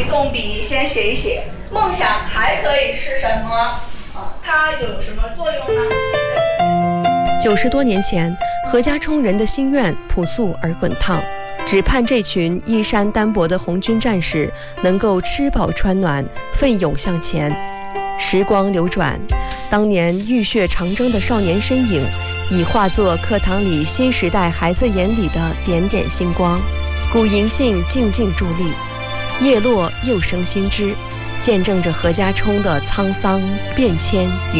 以动笔先写一写，梦想还可以是什么？它又有什么作用呢 ？90多年前，何家冲人的心愿朴素而滚烫，只盼这群衣衫单薄的红军战士能够吃饱穿暖，奋勇向前。时光流转，当年浴血长征的少年身影，已化作课堂里新时代孩子眼里的点点星光。古银杏静静伫立，叶落又生新枝，见证着何家冲的沧桑变迁与